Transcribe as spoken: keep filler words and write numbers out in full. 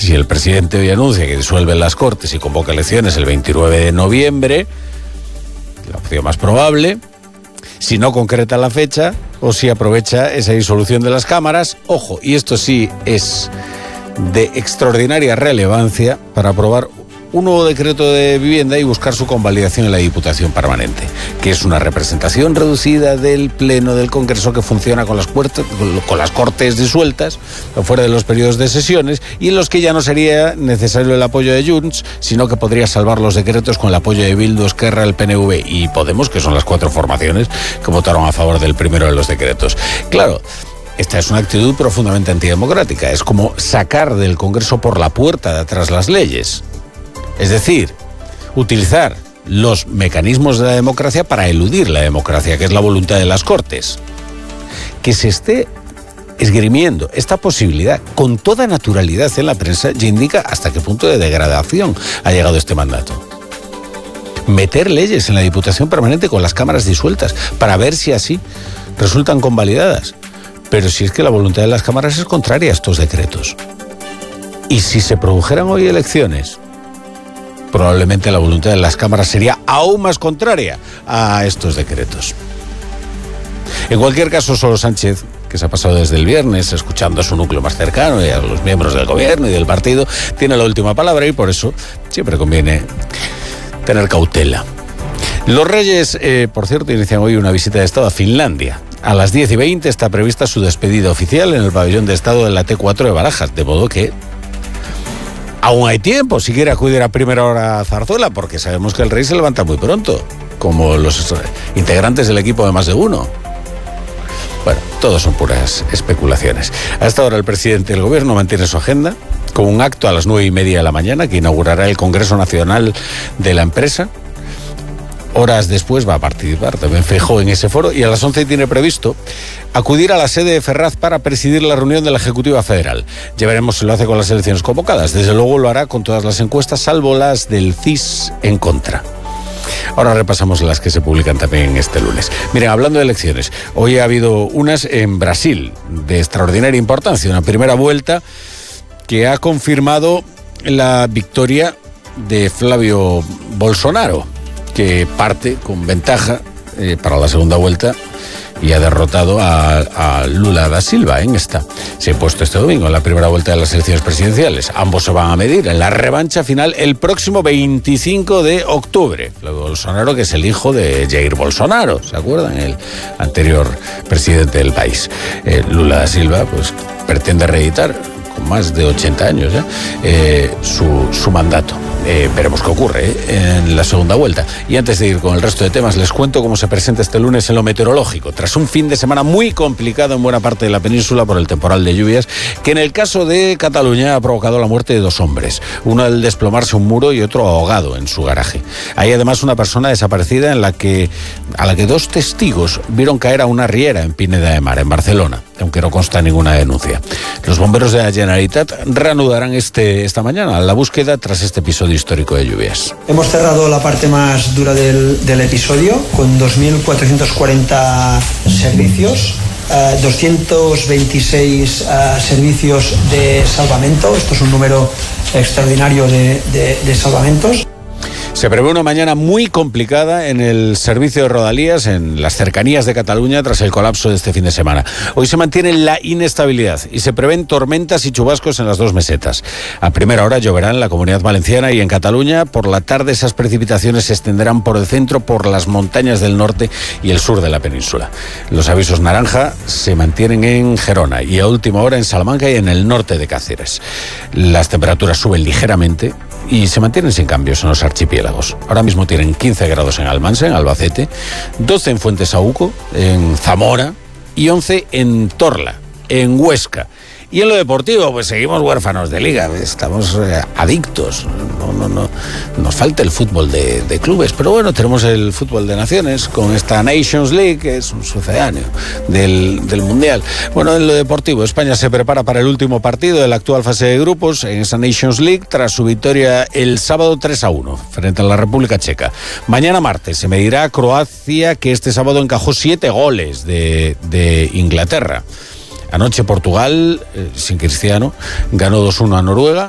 si el presidente hoy anuncia que disuelve las Cortes y convoca elecciones el veintinueve de noviembre, la opción más probable, si no concreta la fecha o si aprovecha esa disolución de las cámaras, ojo, y esto sí es de extraordinaria relevancia para aprobar un nuevo decreto de vivienda y buscar su convalidación en la Diputación Permanente, que es una representación reducida del Pleno del Congreso que funciona con las, puertas, con las Cortes disueltas, fuera de los periodos de sesiones, y en los que ya no sería necesario el apoyo de Junts, sino que podría salvar los decretos con el apoyo de Bildu, Esquerra, el P N V y Podemos, que son las cuatro formaciones que votaron a favor del primero de los decretos. Claro, esta es una actitud profundamente antidemocrática. Es como sacar del Congreso por la puerta de atrás las leyes. Es decir, utilizar los mecanismos de la democracia para eludir la democracia, que es la voluntad de las Cortes. Que se esté esgrimiendo esta posibilidad con toda naturalidad en la prensa ya indica hasta qué punto de degradación ha llegado este mandato. Meter leyes en la Diputación Permanente con las cámaras disueltas para ver si así resultan convalidadas. Pero si es que la voluntad de las cámaras es contraria a estos decretos. Y si se produjeran hoy elecciones, probablemente la voluntad de las cámaras sería aún más contraria a estos decretos. En cualquier caso, solo Sánchez, que se ha pasado desde el viernes escuchando a su núcleo más cercano y a los miembros del gobierno y del partido, tiene la última palabra y por eso siempre conviene tener cautela. Los Reyes, eh, por cierto, inician hoy una visita de Estado a Finlandia. A las diez y veinte está prevista su despedida oficial en el pabellón de Estado de la T cuatro de Barajas, de modo que aún hay tiempo si quiere acudir a primera hora a Zarzuela, porque sabemos que el rey se levanta muy pronto, como los integrantes del equipo de más de uno. Bueno, todo son puras especulaciones. A esta hora el presidente del gobierno mantiene su agenda con un acto a las nueve y media de la mañana que inaugurará el Congreso Nacional de la empresa. Horas después va a participar también Feijóo en ese foro y a las once tiene previsto acudir a la sede de Ferraz para presidir la reunión de la Ejecutiva Federal. Ya veremos si lo hace con las elecciones convocadas. Desde luego lo hará con todas las encuestas, salvo las del C I S en contra. Ahora repasamos las que se publican también este lunes. Miren, hablando de elecciones, hoy ha habido unas en Brasil de extraordinaria importancia. Una primera vuelta que ha confirmado la victoria de Flavio Bolsonaro, que parte con ventaja eh, para la segunda vuelta y ha derrotado a, a Lula da Silva en esta. Se ha puesto este domingo en la primera vuelta de las elecciones presidenciales. Ambos se van a medir en la revancha final el próximo veinticinco de octubre. Flavio Bolsonaro, que es el hijo de Jair Bolsonaro, ¿se acuerdan? El anterior presidente del país. Eh, Lula da Silva, pues, pretende reeditar con más de ochenta años ya, eh, su, su mandato. Eh, veremos qué ocurre eh, en la segunda vuelta. Y antes de ir con el resto de temas, les cuento cómo se presenta este lunes en lo meteorológico. Tras un fin de semana muy complicado en buena parte de la península por el temporal de lluvias, que en el caso de Cataluña ha provocado la muerte de dos hombres. Uno al desplomarse un muro y otro ahogado en su garaje. Hay además una persona desaparecida en la que, a la que dos testigos vieron caer a una riera en Pineda de Mar, en Barcelona, aunque no consta ninguna denuncia. Los bomberos de la Generalitat reanudarán este, esta mañana la búsqueda tras este episodio histórico de lluvias. Hemos cerrado la parte más dura del, del episodio con dos mil cuatrocientos cuarenta servicios, eh, doscientos veintiséis eh, servicios de salvamento. Esto es un número extraordinario de, de, de salvamentos. Se prevé una mañana muy complicada en el servicio de Rodalías, en las cercanías de Cataluña, tras el colapso de este fin de semana. Hoy se mantiene la inestabilidad y se prevén tormentas y chubascos en las dos mesetas. A primera hora lloverá en la Comunidad Valenciana y en Cataluña. Por la tarde esas precipitaciones se extenderán por el centro, por las montañas del norte y el sur de la península. Los avisos naranja se mantienen en Gerona y a última hora en Salamanca y en el norte de Cáceres. Las temperaturas suben ligeramente y se mantienen sin cambios en los archipiélagos. Ahora mismo tienen quince grados en Almansa, en Albacete, doce en Fuentesauco, en Zamora y once en Torla, en Huesca. Y en lo deportivo, pues seguimos huérfanos de liga, estamos eh, adictos, no, no, no, nos falta el fútbol de, de clubes, pero bueno, tenemos el fútbol de naciones con esta Nations League, que es un sucedáneo del, del Mundial. Bueno, en lo deportivo, España se prepara para el último partido de la actual fase de grupos en esa Nations League tras su victoria el sábado tres a uno frente a la República Checa. Mañana martes se medirá a Croacia, que este sábado encajó siete goles de, de Inglaterra. Anoche Portugal, eh, sin Cristiano, ganó dos uno a Noruega.